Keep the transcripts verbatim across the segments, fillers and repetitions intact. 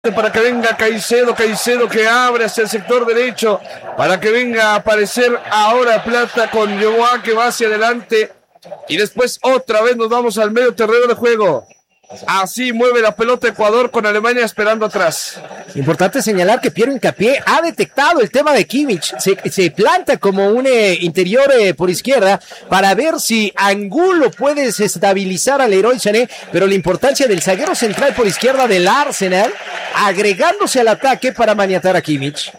Para que venga Caicedo, Caicedo que abre hacia el sector derecho, para que venga a aparecer ahora Plata con Yoboa que va hacia adelante y después otra vez nos vamos al medio terreno de juego. Así mueve la pelota Ecuador con Alemania esperando atrás. Importante señalar que Piero Hincapié ha detectado el tema de Kimmich, se, se planta como un eh, interior eh, por izquierda para ver si Angulo puede desestabilizar al Leroy Sané, pero la importancia del zaguero central por izquierda del Arsenal agregándose al ataque para maniatar a Kimmich.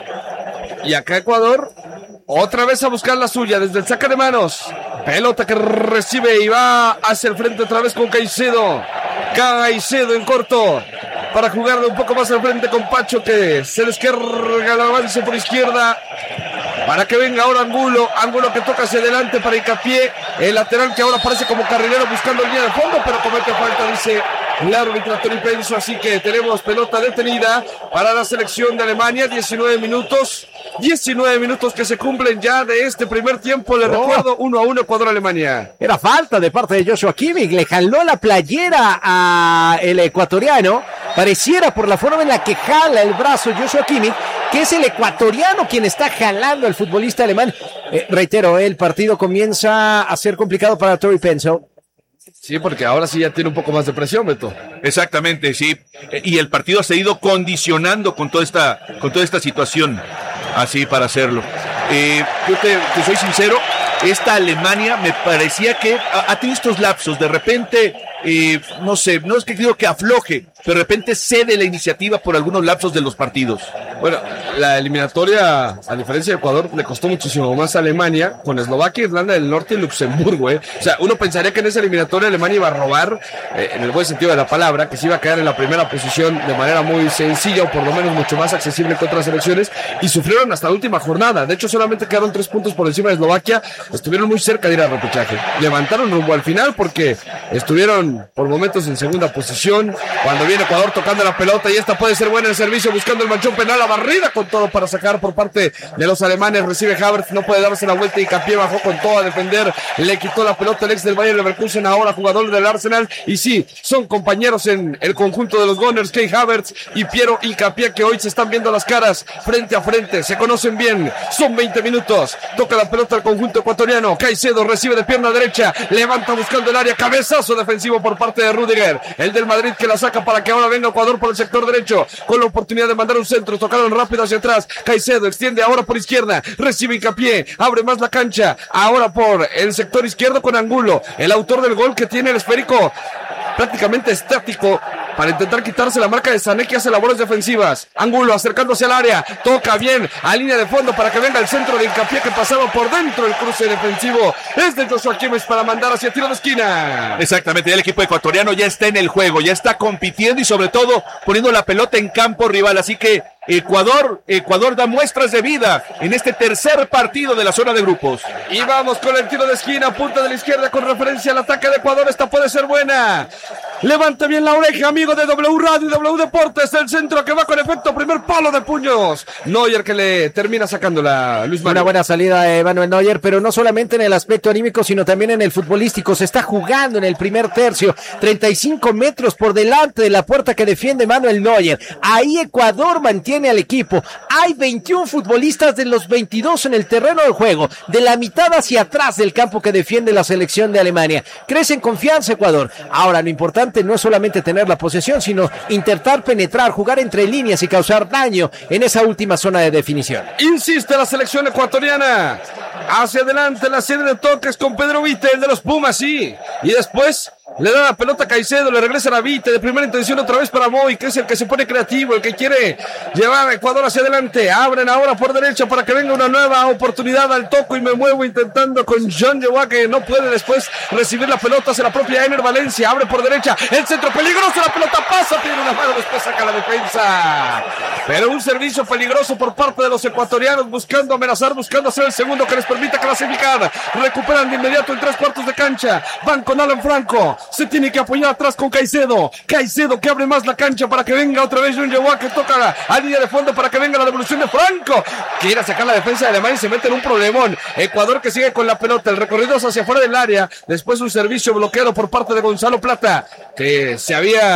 Y acá Ecuador otra vez a buscar la suya desde el saque de manos. Pelota que recibe y va hacia el frente otra vez con Caicedo. Caicedo en corto para jugarle un poco más al frente con Pacho que se descarga el avance por izquierda. Para que venga ahora Angulo. Angulo que toca hacia adelante para Hincapié. El lateral que ahora aparece como carrilero buscando el línea de fondo, pero comete falta, dice el árbitro Tony Penso. Así que tenemos pelota detenida para la selección de Alemania. diecinueve minutos. diecinueve minutos que se cumplen ya de este primer tiempo. Le oh. recuerdo uno a uno Ecuador-Alemania. Era falta de parte de Joshua Kimmich. Le jaló la playera a el ecuatoriano. Pareciera por la forma en la que jala el brazo Joshua Kimmich que es el ecuatoriano quien está jalando al futbolista alemán. Eh, reitero, el partido comienza a ser complicado para Tony Penso. Sí, porque ahora sí ya tiene un poco más de presión, Beto. Exactamente, sí. Y el partido se ha ido condicionando con toda esta, con toda esta situación. Así para hacerlo. Eh, yo te, te soy sincero, esta Alemania me parecía que ha, ha tenido estos lapsos. De repente, eh, no sé, no es que digo que afloje, pero de repente cede la iniciativa por algunos lapsos de los partidos. Bueno, la eliminatoria, a diferencia de Ecuador, le costó muchísimo más a Alemania, con Eslovaquia, Irlanda del Norte y Luxemburgo, ¿eh? O sea, uno pensaría que en esa eliminatoria Alemania iba a robar, eh, en el buen sentido de la palabra, que se iba a quedar en la primera posición de manera muy sencilla, o por lo menos mucho más accesible que otras selecciones, y sufrieron hasta la última jornada. De hecho, solamente quedaron tres puntos por encima de Eslovaquia, estuvieron muy cerca de ir al repechaje. Levantaron rumbo al final porque estuvieron por momentos en segunda posición, cuando viene Ecuador tocando la pelota, y esta puede ser buena en el servicio, buscando el manchón penal, la barrida con todo para sacar por parte de los alemanes. Recibe Havertz, no puede darse la vuelta y Hincapié bajó con todo a defender, le quitó la pelota el ex del Bayer Leverkusen, ahora jugador del Arsenal, y sí, son compañeros en el conjunto de los Gunners, Kai Havertz y Piero Hincapié, que hoy se están viendo las caras frente a frente, se conocen bien. Son veinte minutos, toca la pelota al conjunto ecuatoriano, Caicedo recibe de pierna derecha, levanta buscando el área, cabezazo defensivo por parte de Rüdiger, el del Madrid que la saca para que ahora venga Ecuador por el sector derecho, con la oportunidad de mandar un centro, tocaron rápido hacia atrás, Caicedo extiende ahora por izquierda, recibe Hincapié, abre más la cancha, ahora por el sector izquierdo con Angulo, el autor del gol que tiene el esférico prácticamente estático para intentar quitarse la marca de Sané, que hace labores defensivas. Angulo acercándose al área, toca bien a línea de fondo para que venga el centro de Hincapié que pasaba por dentro. El cruce defensivo es de Joshua Kimmich para mandar hacia tiro de esquina. Exactamente, ya el equipo ecuatoriano ya está en el juego, ya está compitiendo y sobre todo poniendo la pelota en campo rival, así que Ecuador, Ecuador da muestras de vida en este tercer partido de la zona de grupos. Y vamos con el tiro de esquina, punta de la izquierda con referencia al ataque de Ecuador. Esta puede ser buena. Levante bien la oreja, amigo de W Radio y W Deportes. El centro que va con efecto, primer palo de puños. Neuer que le termina sacándola, Luis Manuel. Una buena salida de Manuel Neuer, pero no solamente en el aspecto anímico, sino también en el futbolístico. Se está jugando en el primer tercio, treinta y cinco metros por delante de la puerta que defiende Manuel Neuer. Ahí Ecuador mantiene al equipo. Hay veintiún futbolistas de los veintidós en el terreno del juego, de la mitad hacia atrás del campo que defiende la selección de Alemania. Crece en confianza Ecuador. Ahora, lo importante no es solamente tener la posesión, sino intentar penetrar, jugar entre líneas y causar daño en esa última zona de definición. Insiste la selección ecuatoriana. Hacia adelante la serie de toques con Pedro Vite, el de los Pumas, sí. Y después le da la pelota a Caicedo, le regresa a Vite, de primera intención otra vez para Moy, que es el que se pone creativo, el que quiere llevar a Ecuador hacia adelante. Abren ahora por derecha para que venga una nueva oportunidad al toco y me muevo intentando con John Yoboa, que no puede después recibir la pelota hacia la propia Ener Valencia. Abre por derecha, el centro peligroso, la pelota pasa, tiene una mano, después saca la defensa. Pero un servicio peligroso por parte de los ecuatorianos, buscando amenazar, buscando hacer el segundo que les permita clasificar. Recuperan de inmediato en tres cuartos de cancha, van con Alan Franco. Se tiene que apoyar atrás con Caicedo. Caicedo que abre más la cancha para que venga otra vez John Yoboa, que toca a línea de fondo para que venga la devolución de Franco. Quiere sacar la defensa de Alemania y se mete en un problemón. Ecuador que sigue con la pelota. El recorrido es hacia afuera del área. Después un servicio bloqueado por parte de Gonzalo Plata, que se había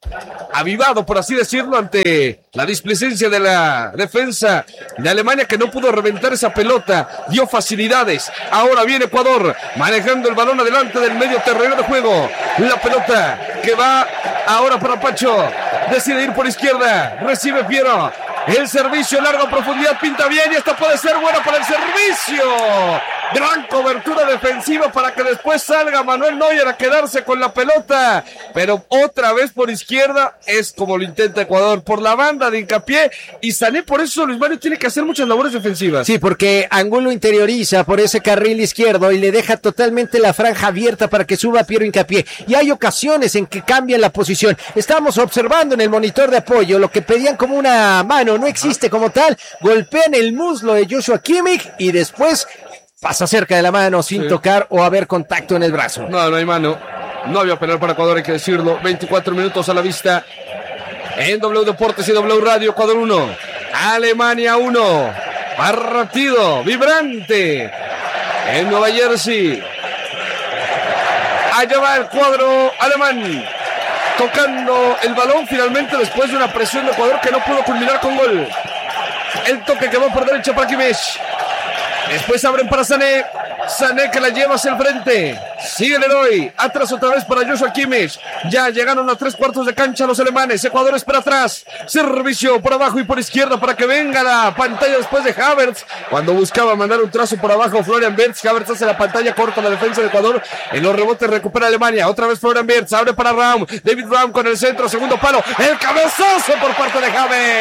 avivado, por así decirlo, ante la displicencia de la defensa de Alemania, que no pudo reventar esa pelota, dio facilidades. Ahora viene Ecuador manejando el balón adelante del medio terreno de juego. La pelota que va ahora para Pacho, decide ir por izquierda, recibe Piero, el servicio largo a profundidad pinta bien y esta puede ser buena para el servicio. Gran cobertura defensiva para que después salga Manuel Neuer a quedarse con la pelota, pero otra vez por izquierda es como lo intenta Ecuador, por la banda de Hincapié, y Sané, por eso Luis Mario tiene que hacer muchas labores defensivas. Sí, porque Angulo interioriza por ese carril izquierdo y le deja totalmente la franja abierta para que suba Piero Hincapié, y hay ocasiones en que cambian la posición. Estamos observando en el monitor de apoyo lo que pedían como una mano, no existe como tal, golpean el muslo de Joshua Kimmich y después pasa cerca de la mano sin sí. tocar o haber contacto en el brazo. No, no hay mano. No había penal para Ecuador, hay que decirlo. veinticuatro minutos a la vista. En W Deportes y W Radio, Ecuador uno. Alemania uno. Partido vibrante. En Nueva Jersey. Allá va el cuadro alemán. Tocando el balón finalmente después de una presión de Ecuador que no pudo culminar con gol. El toque que va por derecha para Kimmich. Después abren para Sané. Sané que la lleva hacia el frente. Sigue Leroy. Atrás otra vez para Joshua Kimmich. Ya llegaron a tres cuartos de cancha los alemanes. Ecuador espera atrás. Servicio por abajo y por izquierda para que venga la pantalla después de Havertz. Cuando buscaba mandar un trazo por abajo Florian Wirtz. Havertz hace la pantalla corta la defensa de Ecuador. En los rebotes recupera Alemania. Otra vez Florian Wirtz. Abre para Raum. David Raum con el centro. Segundo palo. El cabezazo por parte de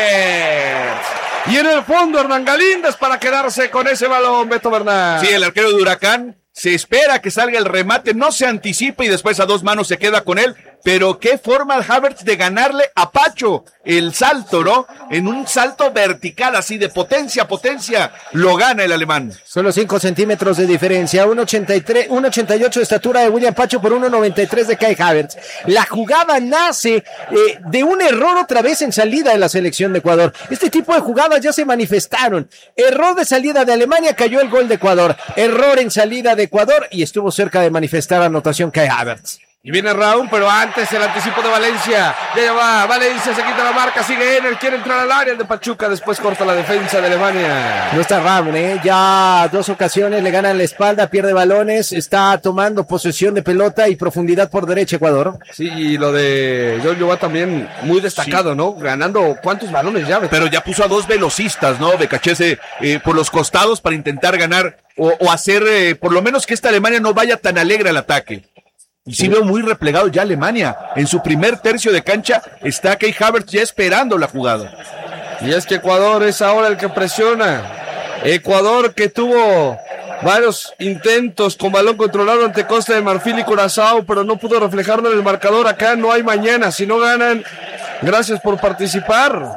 Havertz. Y en el fondo Hernán Galíndez para quedarse con ese balón, Beto Bernal. Sí, el arquero de Huracán se espera que salga el remate, no se anticipa y después a dos manos se queda con él. Pero qué forma el Havertz de ganarle a Pacho el salto, ¿no? En un salto vertical así de potencia a potencia, lo gana el alemán. Solo cinco centímetros de diferencia, uno ochenta y tres, uno ochenta y ocho de estatura de William Pacho por uno noventa y tres de Kai Havertz. La jugada nace eh, de un error otra vez en salida de la selección de Ecuador. Este tipo de jugadas ya se manifestaron. Error de salida de Alemania, cayó el gol de Ecuador. Error en salida de Ecuador y estuvo cerca de manifestar anotación Kai Havertz. Y viene Raúl, pero antes el anticipo de Valencia. Ya va, Valencia se quita la marca, sigue Ener, quiere entrar al área de Pachuca, después corta la defensa de Alemania. No está Raúl, ¿eh? Ya dos ocasiones le ganan la espalda, pierde balones, está tomando posesión de pelota y profundidad por derecha Ecuador. Sí, y lo de Giorgio va también muy destacado, sí. ¿no? Ganando cuántos balones ya. Pero ya puso a dos velocistas, ¿no? Becachese eh, por los costados para intentar ganar o, o hacer eh, por lo menos que esta Alemania no vaya tan alegre al ataque. Y sí veo muy replegado ya Alemania. En su primer tercio de cancha está Kai Havertz ya esperando la jugada. Y es que Ecuador es ahora el que presiona. Ecuador que tuvo varios intentos con balón controlado ante Costa de Marfil y Curazao, pero no pudo reflejarlo en el marcador. Acá no hay mañana. Si no ganan, gracias por participar.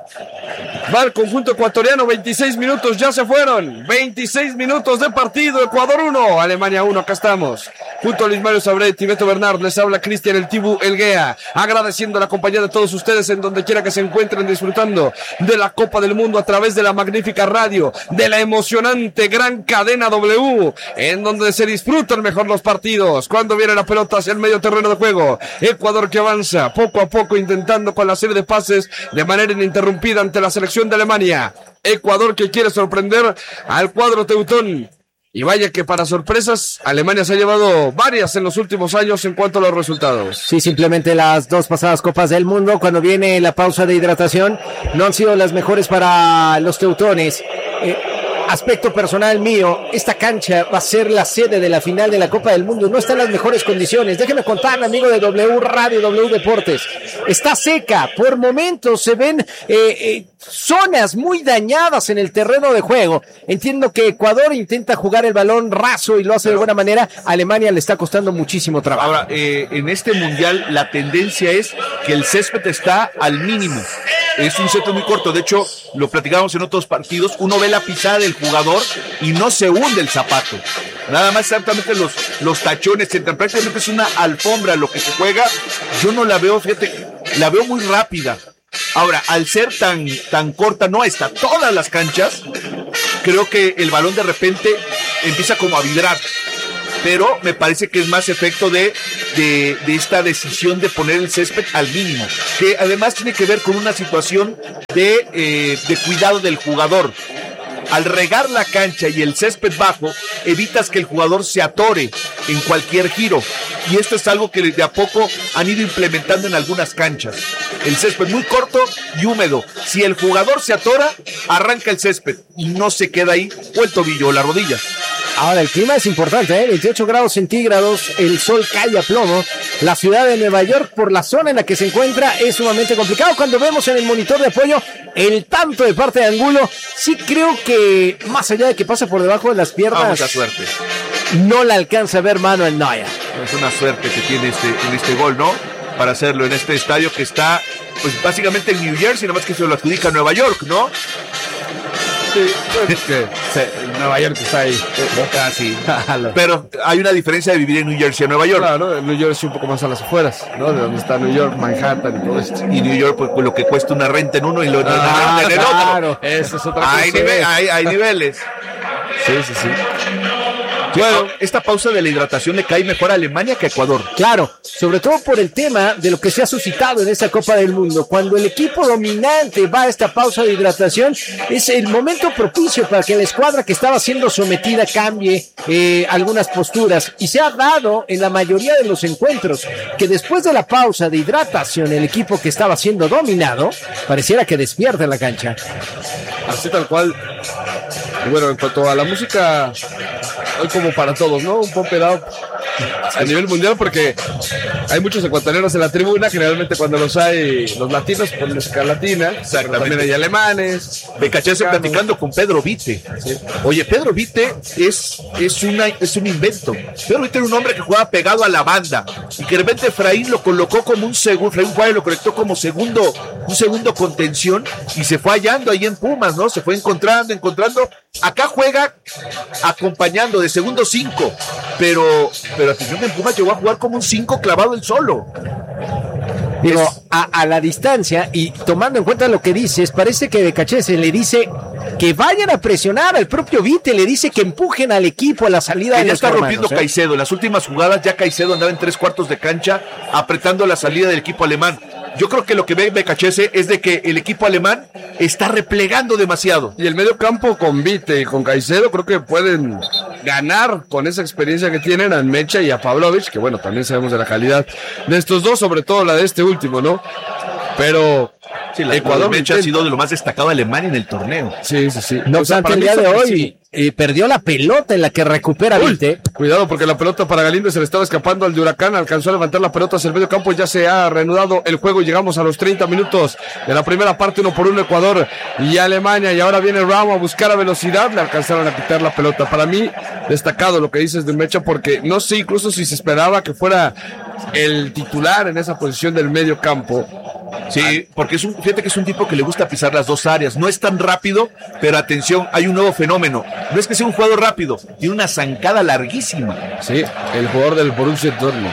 Va el conjunto ecuatoriano, veintiséis minutos, ya se fueron. veintiséis minutos de partido, Ecuador uno, Alemania uno, acá estamos. Junto a Luis Mario Sabret y Beto Bernard, les habla Cristian El Tibu Elguea, agradeciendo la compañía de todos ustedes en donde quiera que se encuentren disfrutando de la Copa del Mundo a través de la magnífica radio, de la emocionante gran cadena W, en donde se disfrutan mejor los partidos. Cuando viene la pelota hacia el medio terreno de juego, Ecuador que avanza poco a poco intentando con la serie de pases de manera ininterrumpida ante la selección de Alemania. Ecuador que quiere sorprender al cuadro teutón. Y vaya que para sorpresas, Alemania se ha llevado varias en los últimos años en cuanto a los resultados. Sí, simplemente las dos pasadas Copas del Mundo, cuando viene la pausa de hidratación, no han sido las mejores para los teutones. Eh, aspecto personal mío, esta cancha va a ser la sede de la final de la Copa del Mundo. No está en las mejores condiciones. Déjeme contarle, amigo de W Radio, W Deportes. Está seca. Por momentos se ven eh, eh, zonas muy dañadas en el terreno de juego. Entiendo que Ecuador intenta jugar el balón raso y lo hace de buena manera. A Alemania le está costando muchísimo trabajo. Ahora, eh, en este mundial la tendencia es que el césped está al mínimo. Es un césped muy corto. De hecho, lo platicábamos en otros partidos. Uno ve la pisada del jugador y no se hunde el zapato. Nada más exactamente los, los tachones. Prácticamente es una alfombra lo que se juega. Yo no la veo, fíjate, la veo muy rápida. Ahora, al ser tan, tan corta, no está todas las canchas, creo que el balón de repente empieza como a vibrar. Pero me parece que es más efecto de de, de esta decisión de poner el césped al mínimo, que además tiene que ver con una situación de, eh, de cuidado del jugador. Al regar la cancha y el césped bajo, evitas que el jugador se atore en cualquier giro. Y esto es algo que de a poco han ido implementando en algunas canchas. El césped muy corto y húmedo. Si el jugador se atora, arranca el césped y no se queda ahí, o el tobillo o la rodilla. Ahora, el clima es importante, ¿eh? veintiocho grados centígrados, el sol cae a plomo. La ciudad de Nueva York, por la zona en la que se encuentra, es sumamente complicado. Cuando vemos en el monitor de apoyo el tanto de parte de Angulo, sí creo que, más allá de que pasa por debajo de las piernas, ah, mucha suerte. No la alcanza a ver Manuel Neuer. Es una suerte que tiene este, en este gol, ¿no? Para hacerlo en este estadio que está, pues básicamente en New Jersey, nada más que se lo adjudica a Nueva York, ¿no? Sí, pues, que sí, Nueva York está ahí. Casi. Pero hay una diferencia de vivir en New Jersey a Nueva York. Claro, New Jersey un poco más a las afueras, ¿no? De donde está New York, Manhattan y todo esto. Y New York, pues, pues lo que cuesta una renta en uno y lo ah, en el claro. otro. Eso es otra hay cosa. Nive- hay, hay niveles. Sí, sí, sí. Bueno, esta pausa de la hidratación le cae mejor a Alemania que a Ecuador. Claro, sobre todo por el tema de lo que se ha suscitado en esta Copa del Mundo. Cuando el equipo dominante va a esta pausa de hidratación, es el momento propicio para que la escuadra que estaba siendo sometida cambie eh, algunas posturas. Y se ha dado en la mayoría de los encuentros que después de la pausa de hidratación, el equipo que estaba siendo dominado, pareciera que despierta en la cancha. Así tal cual. Y bueno, en cuanto a la música, hoy como para todos, ¿no? Un pump it up a nivel mundial, porque hay muchos ecuatorianos en la tribuna. Generalmente cuando los hay los latinos ponen música latina, pero también hay alemanes. Becachese platicando con Pedro Vite. Sí. Oye, Pedro Vite es, es, una, es un invento. Pedro Vite era un hombre que jugaba pegado a la banda y que de repente Efraín lo colocó como un segundo, Efraín Juárez lo conectó como segundo, un segundo contención y se fue hallando ahí en Pumas, ¿no? Se fue encontrando, encontrando. Acá juega acompañando de segundo cinco, pero, pero atención que en Pumas llegó a jugar como un cinco clavado el solo. Digo, a, a la distancia y tomando en cuenta lo que dices, parece que Becachese le dice que vayan a presionar al propio Vite, le dice que empujen al equipo a la salida que de ya los está hermanos, rompiendo ¿eh? Caicedo. En las últimas jugadas ya Caicedo andaba en tres cuartos de cancha apretando la salida del equipo alemán. Yo creo que lo que ve Becachese es de que el equipo alemán está replegando demasiado. Y el medio campo con Vite y con Caicedo creo que pueden ganar con esa experiencia que tienen a Mecha y a Pavlovic, que bueno, también sabemos de la calidad de estos dos, sobre todo la de este último, ¿no? Pero sí, la Ecuador Mecha ha sido de lo más destacado de Alemania en el torneo. Sí, sí, sí. No obstante, el día de hoy eh, perdió la pelota en la que recupera Uy, Vite. Cuidado porque la pelota para Galíndez se le estaba escapando al de Huracán, alcanzó a levantar la pelota hacia el medio campo, ya se ha reanudado el juego y llegamos a los treinta minutos de la primera parte, uno por uno Ecuador y Alemania, y ahora viene Ramo a buscar a velocidad, le alcanzaron a quitar la pelota. Para mí, destacado lo que dices de Mecha, porque no sé incluso si se esperaba que fuera el titular en esa posición del medio campo. Sí, porque es un, fíjate que es un tipo que le gusta pisar las dos áreas. No es tan rápido, pero atención, hay un nuevo fenómeno. No es que sea un jugador rápido, tiene una zancada larguísima. Sí, el jugador del Borussia Dortmund.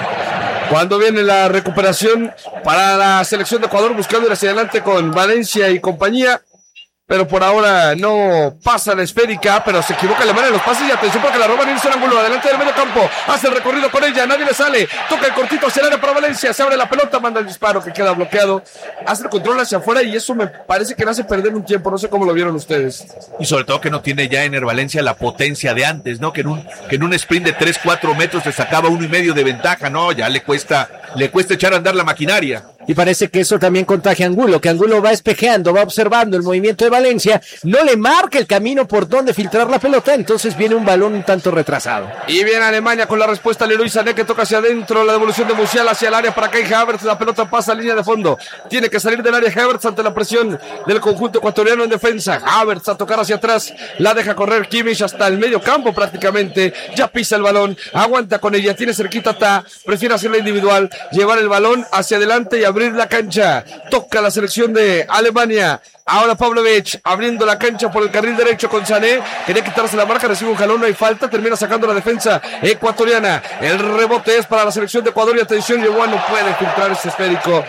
Cuando viene la recuperación para la selección de Ecuador, buscando ir hacia adelante con Valencia y compañía, pero por ahora no pasa la esférica, pero se equivoca Alemania en los pases y atención porque la roba Nilson Angulo, adelante del medio campo, hace el recorrido con ella, nadie le sale, toca el cortito hacia el área para Valencia, se abre la pelota, manda el disparo que queda bloqueado, hace el control hacia afuera y eso me parece que le hace perder un tiempo, no sé cómo lo vieron ustedes. Y sobre todo que no tiene ya Ener Valencia la potencia de antes, ¿no? Que en un, que en un sprint de tres, cuatro metros le sacaba uno y medio de ventaja, ¿no? Ya le cuesta, le cuesta echar a andar la maquinaria. Y parece que eso también contagia a Angulo, que Angulo va espejeando, va observando el movimiento de Valencia, no le marca el camino por donde filtrar la pelota, entonces viene un balón un tanto retrasado. Y viene Alemania con la respuesta, Leroy Sané que toca hacia adentro, la devolución de Musiala hacia el área para Kai Havertz, la pelota pasa a línea de fondo, tiene que salir del área Havertz ante la presión del conjunto ecuatoriano en defensa, Havertz a tocar hacia atrás, la deja correr Kimmich hasta el medio campo prácticamente, ya pisa el balón, aguanta con ella, tiene cerquita Ta, prefiere hacerla individual, llevar el balón hacia adelante y abrir la cancha, toca la selección de Alemania. Ahora Pavlovic abriendo la cancha por el carril derecho con Sané, quería quitarse la marca, recibe un jalón, no hay falta, termina sacando la defensa ecuatoriana. El rebote es para la selección de Ecuador y atención, Yeguá no puede filtrar este esférico.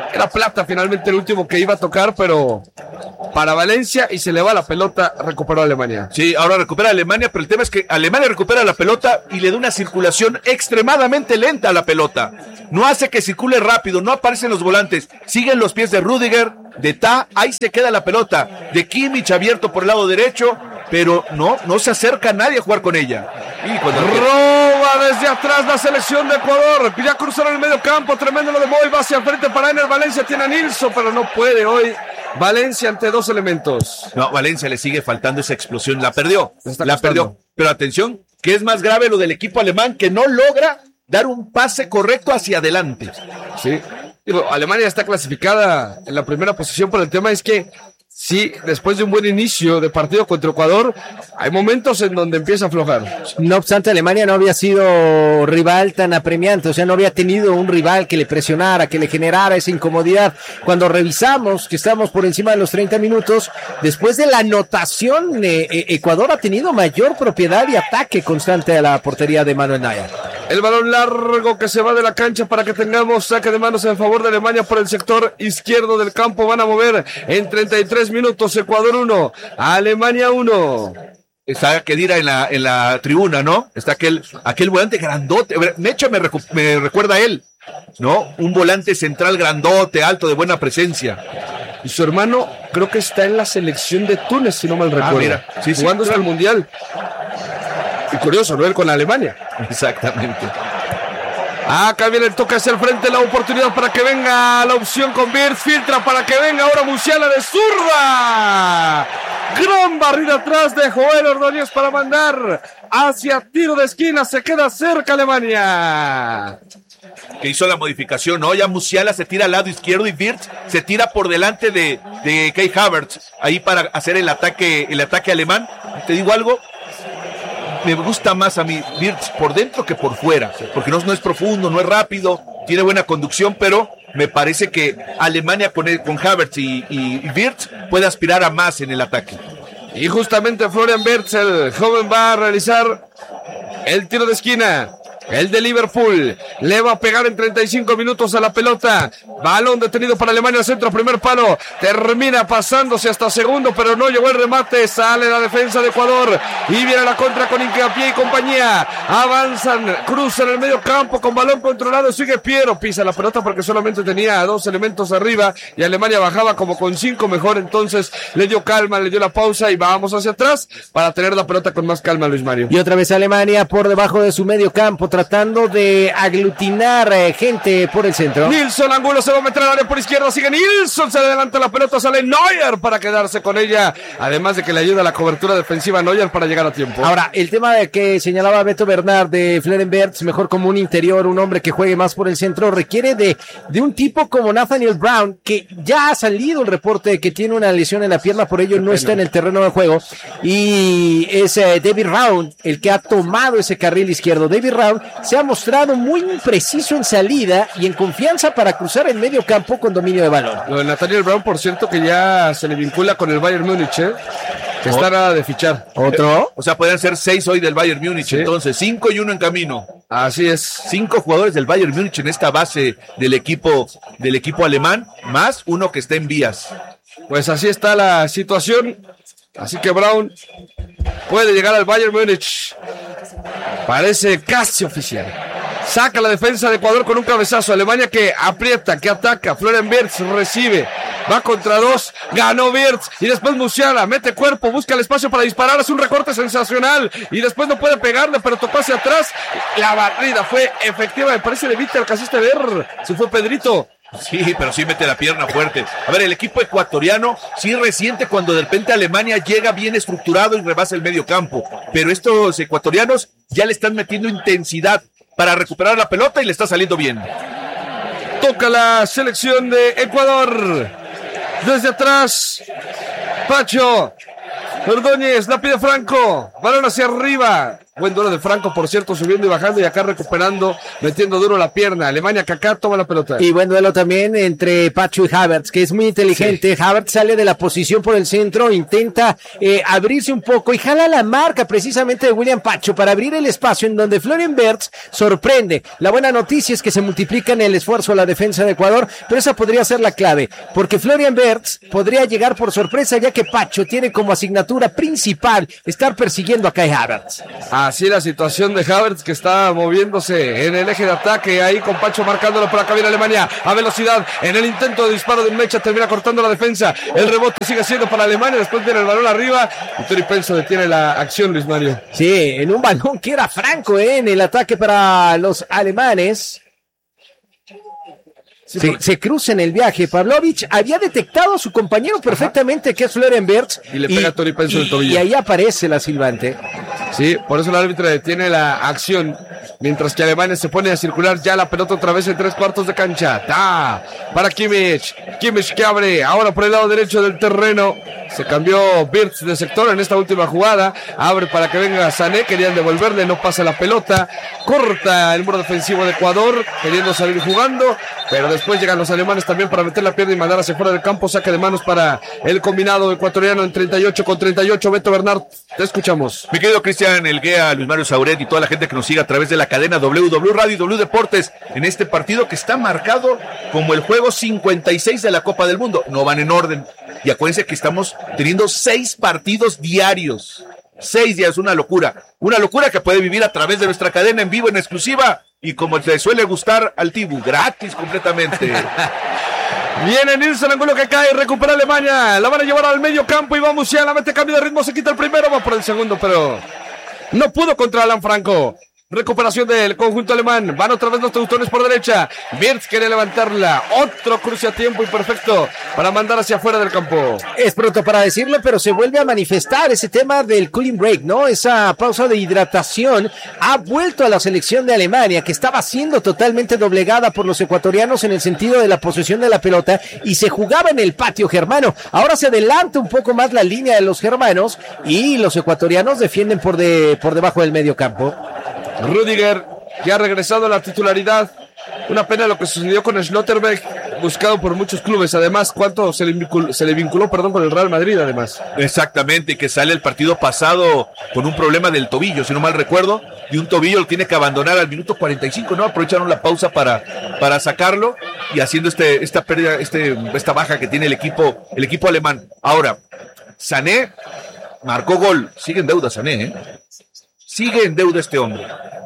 Era Plata finalmente el último que iba a tocar, pero para Valencia y se le va la pelota, recuperó Alemania. Sí, ahora recupera Alemania, pero el tema es que Alemania recupera la pelota y le da una circulación extremadamente lenta a la pelota. No hace que circule rápido, no aparecen los volantes, siguen los pies de Rüdiger, de Ta, ahí se queda la pelota, de Kimmich abierto por el lado derecho, pero no, no se acerca a nadie a jugar con ella. Y cuando roba desde atrás la selección de Ecuador, ya cruzaron el medio campo, tremendo lo de Boy, va hacia el frente para Ener Valencia, tiene a Nilsson, pero no puede hoy Valencia ante dos elementos. No, Valencia le sigue faltando esa explosión, la perdió, la costando. perdió, pero atención, que es más grave lo del equipo alemán, que no logra dar un pase correcto hacia adelante. Sí, digo, Alemania está clasificada en la primera posición, pero el tema es que sí, después de un buen inicio de partido contra Ecuador, hay momentos en donde empieza a aflojar. No obstante, Alemania no había sido rival tan apremiante, o sea, no había tenido un rival que le presionara, que le generara esa incomodidad. Cuando revisamos que estamos por encima de los treinta minutos, después de la anotación, eh, eh, Ecuador ha tenido mayor propiedad y ataque constante a la portería de Manuel Neuer. El balón largo que se va de la cancha para que tengamos saque de manos en favor de Alemania por el sector izquierdo del campo. Van a mover en treinta y tres minutos, Ecuador uno, Alemania uno. Está Khedira en la, en la tribuna, ¿no? Está aquel, aquel volante grandote. Mecha me, recu- me recuerda a él, ¿no? Un volante central grandote, alto, de buena presencia. Y su hermano creo que está en la selección de Túnez, si no mal recuerdo. Ah, mira. Sí, sí, jugando hasta el Mundial. Y curioso, ¿no? Él con Alemania. Exactamente. Acá viene el toque hacia el frente, la oportunidad para que venga la opción con Wirtz, filtra para que venga ahora Musiala de zurda. Gran barrida atrás de Joel Ordóñez para mandar hacia tiro de esquina, se queda cerca Alemania. Que hizo la modificación, ¿no? Ya Musiala se tira al lado izquierdo y Wirtz se tira por delante de, de Kai Havertz, ahí para hacer el ataque, el ataque alemán. Te digo algo, me gusta más a mí Wirtz por dentro que por fuera, porque no, no es profundo, no es rápido, tiene buena conducción, pero me parece que Alemania con, el, con Havertz y, y, y Wirtz puede aspirar a más en el ataque. Y justamente Florian Wirtz, el joven, va a realizar el tiro de esquina. El de Liverpool le va a pegar en treinta y cinco minutos a la pelota. Balón detenido para Alemania al centro, primer palo. Termina pasándose hasta segundo, pero no llegó el remate. Sale la defensa de Ecuador y viene la contra con Hincapié y compañía. Avanzan, cruzan el medio campo con balón controlado. Sigue Piero, pisa la pelota porque solamente tenía dos elementos arriba y Alemania bajaba como con cinco mejor. Entonces le dio calma, le dio la pausa y vamos hacia atrás para tener la pelota con más calma, Luis Mario. Y otra vez Alemania por debajo de su medio campo, tratando de aglutinar eh, gente por el centro. Nilsson Angulo se va a meter al área por izquierda, sigue Nilsson, se le adelanta la pelota, sale Neuer para quedarse con ella, además de que le ayuda a la cobertura defensiva a Neuer para llegar a tiempo. Ahora, el tema de que señalaba Beto Bernard de Florian Wirtz, mejor como un interior, un hombre que juegue más por el centro, requiere de, de un tipo como Nathaniel Brown, que ya ha salido el reporte de que tiene una lesión en la pierna, por ello no está en el terreno de juego, y es eh, David Raum el que ha tomado ese carril izquierdo. David Raum se ha mostrado muy impreciso en salida y en confianza para cruzar el medio campo con dominio de balón. Lo de Nathaniel Brown, por cierto, que ya se le vincula con el Bayern Múnich, ¿eh? Que está nada de fichar. ¿Otro? O sea, pueden ser seis hoy del Bayern Múnich, sí. Entonces, cinco y uno en camino. Así es. Cinco jugadores del Bayern Múnich en esta base del equipo, del equipo alemán, más uno que está en vías. Pues así está la situación. Así que Brown puede llegar al Bayern Múnich. Parece casi oficial. Saca la defensa de Ecuador con un cabezazo. Alemania que aprieta, que ataca. Florian Wirtz recibe. Va contra dos. Ganó Wirtz. Y después Musiala mete cuerpo. Busca el espacio para disparar. Es un recorte sensacional. Y después no puede pegarle, pero tocó hacia atrás. La barrida fue efectiva. Me parece de Víctor. Alcanzaste a ver. Se fue Pedrito. Sí, pero sí mete la pierna fuerte. A ver, el equipo ecuatoriano sí resiente cuando de repente Alemania llega bien estructurado y rebasa el medio campo. Pero estos ecuatorianos ya le están metiendo intensidad para recuperar la pelota y le está saliendo bien. Toca la selección de Ecuador. Desde atrás, Pacho Ordóñez, la pide Franco. Balón hacia arriba. Buen duelo de Franco, por cierto, subiendo y bajando y acá recuperando, metiendo duro la pierna. Alemania, Kaká toma la pelota. Y buen duelo también entre Pacho y Havertz, que es muy inteligente. Sí. Havertz sale de la posición por el centro, intenta eh, abrirse un poco y jala la marca precisamente de William Pacho para abrir el espacio en donde Florian Wirtz sorprende. La buena noticia es que se multiplica en el esfuerzo a la defensa de Ecuador, pero esa podría ser la clave, porque Florian Wirtz podría llegar por sorpresa, ya que Pacho tiene como asignatura principal estar persiguiendo a Kai Havertz. Así la situación de Havertz, que está moviéndose en el eje de ataque, ahí con Pacho marcándolo. Por acá viene Alemania a velocidad en el intento de disparo de Mecha, termina cortando la defensa. El rebote sigue siendo para Alemania, después viene el balón arriba y Tori Penso detiene la acción, Luis Mario. Sí, en un balón que era franco, ¿eh? En el ataque para los alemanes. Sí, se, se cruza en el viaje. Pavlovic había detectado a su compañero perfectamente, ajá, que es Florian Wirtz, y le pega a Tori Penso del tobillo. Y ahí aparece la silbante. Sí, por eso el árbitro detiene la acción, mientras que Alemania se pone a circular ya la pelota otra vez en tres cuartos de cancha. ¡Ta! Para Kimmich. Kimmich que abre ahora por el lado derecho del terreno. Se cambió Wirtz de sector en esta última jugada. Abre para que venga Sané, querían devolverle, no pasa la pelota. Corta el muro defensivo de Ecuador, queriendo salir jugando, pero después llegan los alemanes también para meter la pierna y mandar hacia fuera del campo. Saque de manos para el combinado ecuatoriano en treinta y ocho con treinta y ocho. Beto Bernard, te escuchamos. Mi querido Cristian Elguea, Luis Mario Sauret y toda la gente que nos sigue a través de la cadena W W Radio y W Deportes en este partido que está marcado como el juego cincuenta y seis de la Copa del Mundo. No van en orden. Y acuérdense que estamos teniendo seis partidos diarios. Seis días, una locura. Una locura que puede vivir a través de nuestra cadena en vivo, en exclusiva. Y como te suele gustar al Tibu, gratis completamente. Viene Nilsson, ángulo que cae, recupera Alemania. La van a llevar al medio campo y vamos ya. La mete, cambio de ritmo, se quita el primero, va por el segundo, pero no pudo contra Alan Franco. Recuperación del conjunto alemán. Van otra vez los teutones por derecha. Wirtz quiere levantarla. Otro cruce a tiempo imperfecto para mandar hacia afuera del campo. Es pronto para decirlo, pero se vuelve a manifestar ese tema del cooling break, ¿no? Esa pausa de hidratación ha vuelto a la selección de Alemania, que estaba siendo totalmente doblegada por los ecuatorianos en el sentido de la posesión de la pelota y se jugaba en el patio germano. Ahora se adelanta un poco más la línea de los germanos y los ecuatorianos defienden por, de, por debajo del medio campo. Rüdiger, que ha regresado a la titularidad. Una pena lo que sucedió con Schlotterbeck, buscado por muchos clubes. Además, cuánto se le vinculó, se le vinculó perdón, con el Real Madrid, además. Exactamente, que sale el partido pasado con un problema del tobillo, si no mal recuerdo, y un tobillo lo tiene que abandonar al minuto cuarenta y cinco, ¿no? Aprovecharon la pausa para, para sacarlo y haciendo este, esta pérdida, este, esta baja que tiene el equipo, el equipo alemán. Ahora, Sané marcó gol. Sigue en deuda Sané, ¿eh? Sigue en deuda este hombre.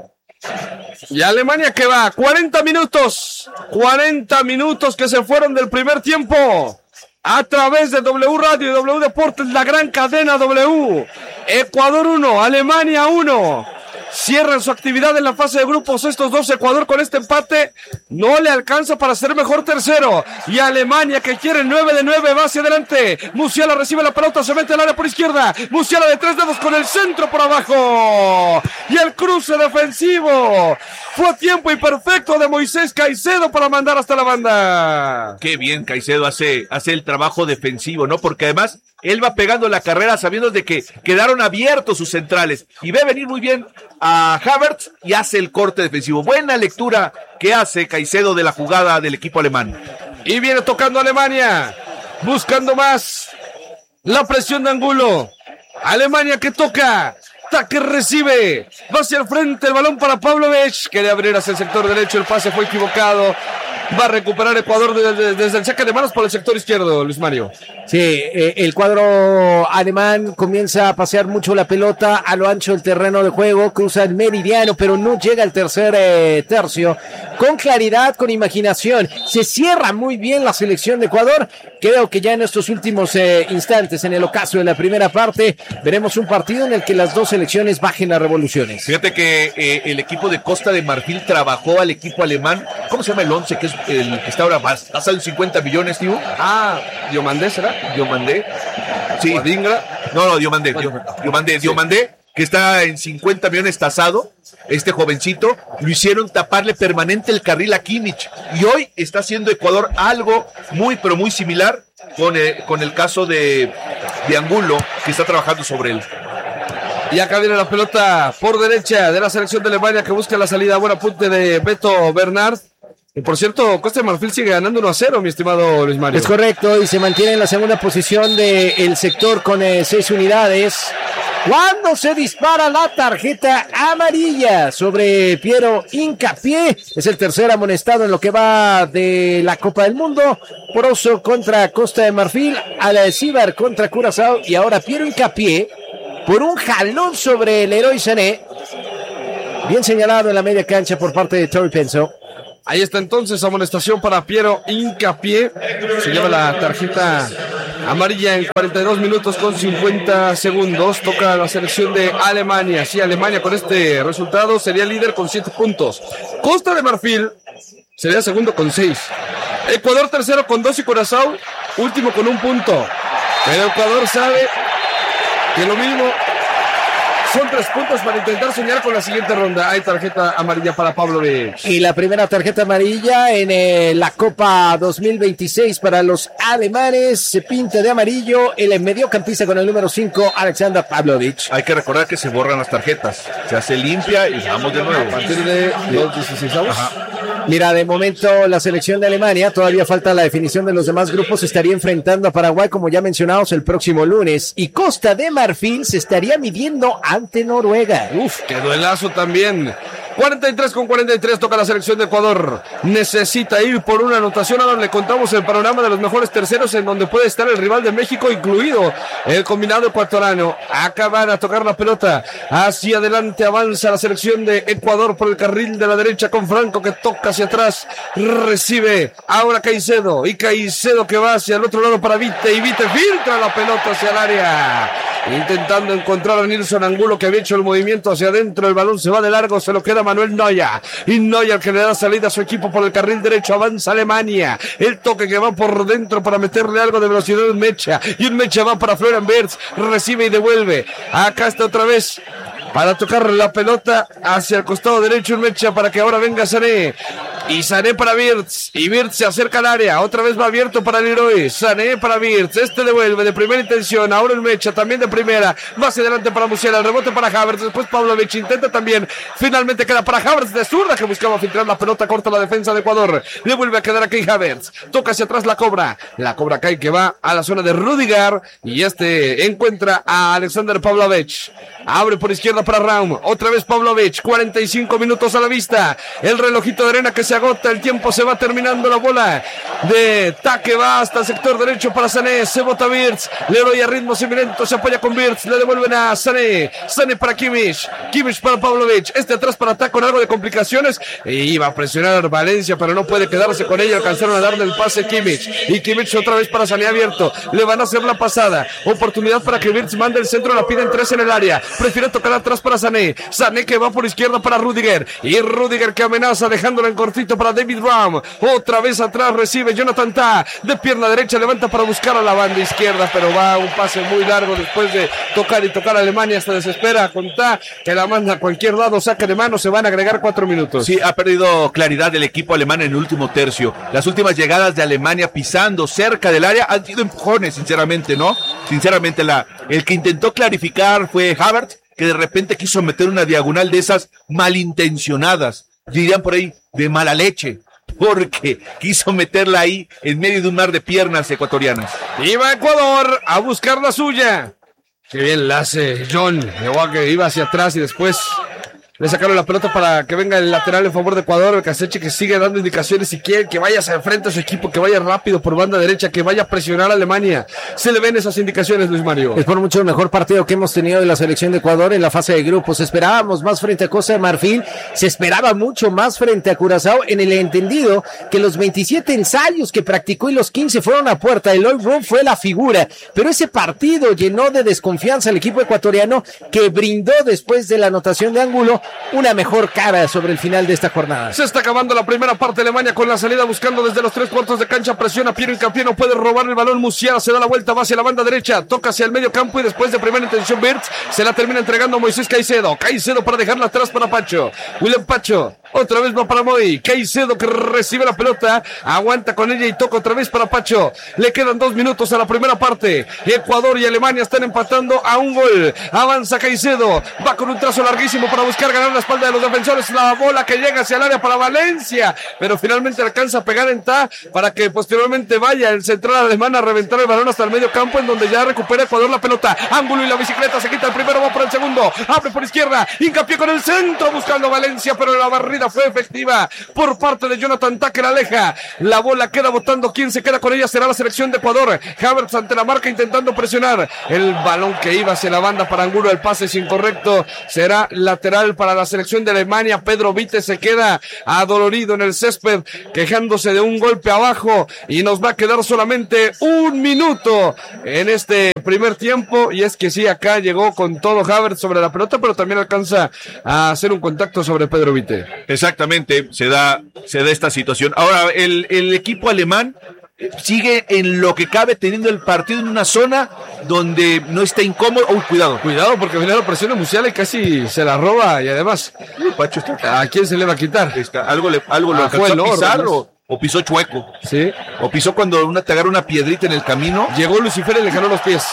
Y Alemania que va, cuarenta minutos, cuarenta minutos que se fueron del primer tiempo. A través de W Radio y W Deportes, la gran cadena W. Ecuador uno, Alemania uno. Cierran su actividad en la fase de grupos estos dos. Ecuador con este empate no le alcanza para ser mejor tercero. Y Alemania, que quiere nueve de nueve, va hacia adelante. Musiala recibe la pelota, se mete al área por izquierda. Musiala de tres dedos con el centro por abajo. Y el cruce defensivo. Fue tiempo imperfecto de Moisés Caicedo para mandar hasta la banda. Qué bien Caicedo hace, hace el trabajo defensivo, ¿no? Porque además él va pegando la carrera sabiendo de que quedaron abiertos sus centrales. Y ve venir muy bien a Havertz y hace el corte defensivo. Buena lectura que hace Caicedo de la jugada del equipo alemán. Y viene tocando Alemania, buscando más la presión de Angulo. Alemania que toca, que recibe, va hacia el frente, el balón para Pavlovic, quiere abrir hacia el sector derecho, el pase fue equivocado. Va a recuperar Ecuador desde, desde el saque de manos por el sector izquierdo, Luis Mario. Sí, eh, el cuadro alemán comienza a pasear mucho la pelota a lo ancho del terreno de juego, cruza el meridiano, pero no llega al tercer eh, tercio. Con claridad, con imaginación, se cierra muy bien la selección de Ecuador. Creo que ya en estos últimos eh, instantes, en el ocaso de la primera parte, veremos un partido en el que las dos selecciones bajen las revoluciones. Fíjate que eh, el equipo de Costa de Marfil trabajó al equipo alemán. ¿Cómo se llama el once? Que es el que está ahora más, ha salido cincuenta millones, tío. Ah, Diomandé, ¿será? Diomandé. Sí. Dingra. No, no, Diomandé. Bueno, Diomandé, sí. Diomandé, que está en cincuenta millones tasado. Este jovencito, lo hicieron taparle permanente el carril a Kimmich. Y hoy está haciendo Ecuador algo muy, pero muy similar con el, con el caso de, de Angulo, que está trabajando sobre él. Y acá viene la pelota por derecha de la selección de Alemania que busca la salida. Buen apunte de Beto Bernard. Y por cierto, Costa de Marfil sigue ganando uno a cero, mi estimado Luis Mario. Es correcto, y se mantiene en la segunda posición del sector con eh, seis unidades. Cuando se dispara la tarjeta amarilla sobre Piero Hincapié, es el tercer amonestado en lo que va de la Copa del Mundo. Poroso contra Costa de Marfil, Alcíbar contra Curazao, y ahora Piero Hincapié por un jalón sobre el Leroy Sané. Bien señalado en la media cancha por parte de Tori Penso. Ahí está entonces, amonestación para Piero Hincapié. Se lleva la tarjeta amarilla en cuarenta y dos minutos con cincuenta segundos. Toca la selección de Alemania. Sí, Alemania con este resultado sería líder con siete puntos. Costa de Marfil sería segundo con seis. Ecuador tercero con dos y Curazao último con un punto. Pero Ecuador sabe que lo mismo son tres puntos para intentar soñar con la siguiente ronda. Hay tarjeta amarilla para Pavlovic. Y la primera tarjeta amarilla en eh, la Copa dos mil veintiséis para los alemanes. Se pinta de amarillo el mediocampista con el número cinco, Alexander Pavlovic. Hay que recordar que se borran las tarjetas. Se hace limpia y vamos de nuevo. A partir de los dieciséis avos. Mira, de momento la selección de Alemania, todavía falta la definición de los demás grupos, se estaría enfrentando a Paraguay, como ya mencionamos, el próximo lunes. Y Costa de Marfil se estaría midiendo ante Noruega. Uf, qué duelazo también. cuarenta y tres con cuarenta y tres toca la selección de Ecuador. Necesita ir por una anotación. Ahora le contamos el panorama de los mejores terceros en donde puede estar el rival de México, incluido el combinado ecuatoriano. Acaban a tocar la pelota. Hacia adelante avanza la selección de Ecuador por el carril de la derecha con Franco que toca hacia atrás. Recibe ahora Caicedo. Y Caicedo que va hacia el otro lado para Vite. Y Vite filtra la pelota hacia el área. Intentando encontrar a Nilson Angulo que había hecho el movimiento hacia adentro. El balón se va de largo. Se lo queda Manuel Neuer. Y Neuer que le da salida a su equipo por el carril derecho. Avanza Alemania. El toque que va por dentro para meterle algo de velocidad en Mecha. Y un Mecha va para Florian Wirtz. Recibe y devuelve. Acá está otra vez para tocar la pelota hacia el costado derecho. Un Mecha para que ahora venga Sané. Y Sané para Wirtz. Y Wirtz se acerca al área. Otra vez va abierto para Leroy. Sané para Wirtz. Este devuelve de primera intención. Ahora el Mecha también de primera. Va hacia adelante para Musiala. El rebote para Havertz. Después Pavlovic intenta también. Finalmente queda para Havertz de zurda que buscaba filtrar la pelota. Corta la defensa de Ecuador. Le vuelve a quedar aquí Havertz. Toca hacia atrás la cobra. La cobra cae que va a la zona de Rudiger. Y este encuentra a Alexander Pavlovic. Abre por izquierda para Raum. Otra vez Pavlovic. cuarenta y cinco minutos a la vista. El relojito de arena que se agota. El tiempo se va terminando. La bola de taque va hasta el sector derecho para Sané. Se bota Wirtz. Leroy a ritmo semilento. Se apoya con Wirtz. Le devuelven a Sané. Sané para Kimmich. Kimmich para Pavlovic. Este atrás para ataque con algo de complicaciones. E iba a presionar Valencia, pero no puede quedarse con ella. Alcanzaron a darle el pase Kimmich. Y Kimmich otra vez para Sané abierto. Le van a hacer la pasada. Oportunidad para que Wirtz mande el centro. La piden tres en el área. Prefiere tocar atrás para Sané. Sané que va por izquierda para Rudiger. Y Rudiger que amenaza dejándola en cortito para David Raum. Otra vez atrás recibe Jonathan Tah. De pierna derecha levanta para buscar a la banda izquierda. Pero va un pase muy largo después de tocar y tocar a Alemania. Hasta desespera con Tah que la manda a cualquier lado. Saque de mano. Se van a agregar cuatro minutos. Sí, ha perdido claridad el equipo alemán en el último tercio. Las últimas llegadas de Alemania pisando cerca del área han sido empujones, sinceramente, ¿no? Sinceramente, la, el que intentó clarificar fue Havertz, que de repente quiso meter una diagonal de esas malintencionadas, dirían por ahí, de mala leche, porque quiso meterla ahí en medio de un mar de piernas ecuatorianas. Iba Ecuador a buscar la suya. Qué bien la hace John. Llegó que iba hacia atrás y después le sacaron la pelota para que venga el lateral en favor de Ecuador. El Caseche que sigue dando indicaciones y quiere que vaya hacia frente a su equipo, que vaya rápido por banda derecha, que vaya a presionar a Alemania. Se le ven esas indicaciones, Luis Mario. Es por mucho el mejor partido que hemos tenido de la selección de Ecuador en la fase de grupos. Esperábamos más frente a Costa de Marfil, se esperaba mucho más frente a Curazao, en el entendido que los veintisiete ensayos que practicó y los quince fueron a puerta. Eloy Room fue la figura, pero ese partido llenó de desconfianza al equipo ecuatoriano, que brindó después de la anotación de Angulo una mejor cara sobre el final de esta jornada. Se está acabando la primera parte. Alemania con la salida buscando desde los tres cuartos de cancha, presiona Piero Hincapié, no puede robar el balón. Musiala se da la vuelta, va hacia la banda derecha, toca hacia el medio campo y después de primera intención Wirtz se la termina entregando a Moisés Caicedo. Caicedo para dejarla atrás para Pacho. William Pacho, otra vez va para Moy. Caicedo que recibe la pelota, aguanta con ella y toca otra vez para Pacho. Le quedan dos minutos a la primera parte. Ecuador y Alemania están empatando a un gol. Avanza Caicedo, va con un trazo larguísimo para buscar ganar la espalda de los defensores. La bola que llega hacia el área para Valencia, pero finalmente alcanza a pegar en Ta para que posteriormente vaya el central alemán a reventar el balón hasta el medio campo, en donde ya recupera Ecuador la pelota. Ángulo y la bicicleta, se quita el primero, va por el segundo, abre por izquierda, Hincapié con el centro buscando a Valencia, pero la barrida fue efectiva por parte de Jonathan Ta, que la aleja. La bola queda botando, quien se queda con ella será la selección de Ecuador. Havertz ante la marca intentando presionar el balón que iba hacia la banda para Angulo, el pase es incorrecto, será lateral para la selección de Alemania. Pedro Vite se queda adolorido en el césped, quejándose de un golpe abajo, y nos va a quedar solamente un minuto en este primer tiempo. Y es que sí, acá llegó con todo Havertz sobre la pelota, pero también alcanza a hacer un contacto sobre Pedro Vite. Exactamente, se da, se da esta situación. Ahora, el, el equipo alemán sigue en lo que cabe teniendo el partido en una zona donde no está incómodo. Uy, cuidado. Cuidado, porque viene la presión de Musiala y casi se la roba, y además, Pacho está... ¿a quién se le va a quitar? Está, algo le, algo lo Ah, alcanzó fue el a pisar, oro, o, o pisó chueco. Sí. O pisó cuando una, te agarra una piedrita en el camino. Llegó Lucifer y le ganó los pies.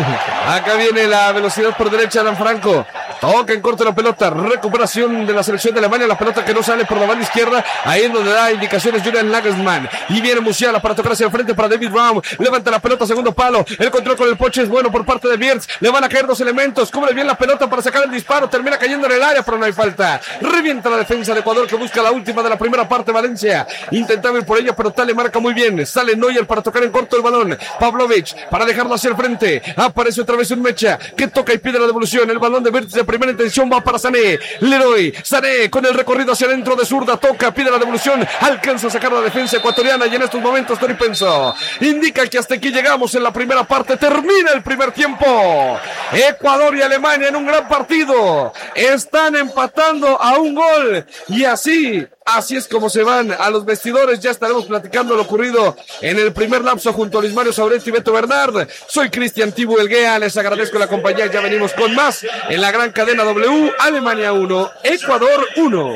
Acá viene la velocidad por derecha, Dan Franco. Toca en corto la pelota. Recuperación de la selección de Alemania. La pelota que no sale por la banda izquierda. Ahí es donde da indicaciones Julian Nagelsmann. Y viene Musiala para tocar hacia el frente para David Raum. Levanta la pelota, segundo palo. El control con el poche es bueno por parte de Wirtz. Le van a caer dos elementos. Cubre bien la pelota para sacar el disparo. Termina cayendo en el área, pero no hay falta. Revienta la defensa de Ecuador, que busca la última de la primera parte. Valencia intentaba ir por ella, pero Tale marca muy bien. Sale Neuer para tocar en corto el balón. Pavlovic para dejarlo hacia el frente. Aparece otra vez un Mecha que toca y pide la devolución. El balón de Wirtz de primera intención va para Sané. Leroy Sané con el recorrido hacia adentro de zurda, toca, pide la devolución, alcanza a sacar la defensa ecuatoriana, y en estos momentos Tori Penso indica que hasta aquí llegamos en la primera parte. Termina el primer tiempo. Ecuador y Alemania en un gran partido están empatando a un gol, y así Así es como se van a los vestidores. Ya estaremos platicando lo ocurrido en el primer lapso junto a Luis Mario Sauretti y Beto Bernard. Soy Cristian Tibu Elguea, les agradezco la compañía. Ya venimos con más en la gran cadena W. Alemania uno, Ecuador uno.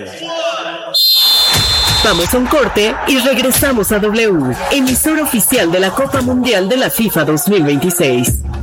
Vamos a un corte y regresamos a W, emisora oficial de la Copa Mundial de la FIFA dos mil veintiséis.